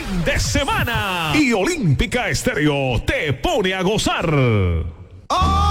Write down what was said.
fin de semana. Y Olímpica Estéreo te pone a gozar. ¡Oh!